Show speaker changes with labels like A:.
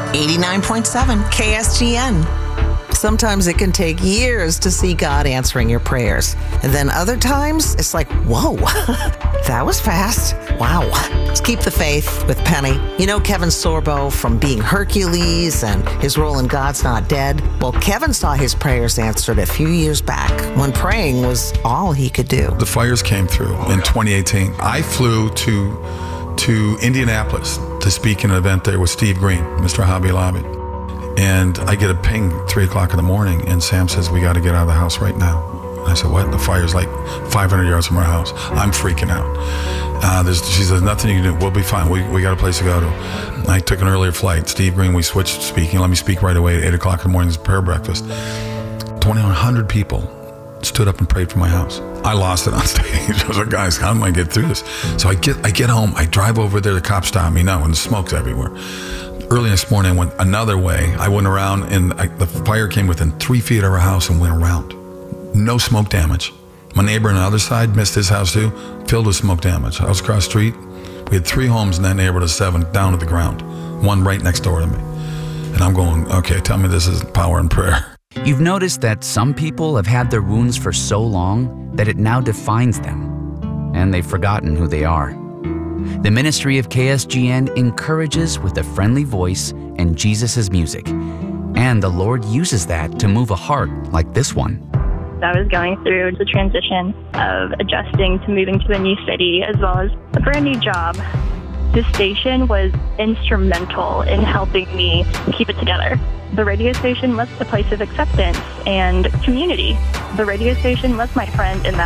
A: 89.7 KSGN. Sometimes it can take years to see God answering your prayers. And then other times, it's like, whoa, that was fast. Wow. Let's keep the faith with Penny. You know Kevin Sorbo from being Hercules and his role in God's Not Dead? Well, Kevin saw his prayers answered a few years back when praying was all he could do.
B: The fires came through in 2018. I flew to Indianapolis to speak in an event there with Steve Green, Mr. Hobby Lobby. And I get a ping 3 o'clock in the morning, and Sam says, we got to get out of the house right now. And I said, what? The fire's like 500 yards from our house. I'm freaking out. She says, nothing you can do. We'll be fine. We got a place to go to. I took an earlier flight. Steve Green, we switched speaking. Let me speak right away at 8 o'clock in the morning. It's prayer breakfast. 2,100 people stood up and prayed for my house. I lost it on stage. I was like, guys, how am I get through this? So I get home. I drive over there. The cops stop me now, and the smoke's everywhere. Early this morning, I went another way. I went around, and the fire came within 3 feet of our house and went around. No smoke damage. My neighbor on the other side missed his house too, filled with smoke damage. House across the street, we had 3 homes in that neighborhood of 7 down to the ground. One right next door to me. And I'm going, okay, tell me this is power in prayer.
C: You've noticed that some people have had their wounds for so long that it now defines them, and they've forgotten who they are. The ministry of KSGN encourages with a friendly voice and Jesus' music, and the Lord uses that to move a heart like this one.
D: I was going through the transition of adjusting to moving to a new city as well as a brand new job. This station was instrumental in helping me keep it together. The radio station was a place of acceptance and community. The radio station was my friend in that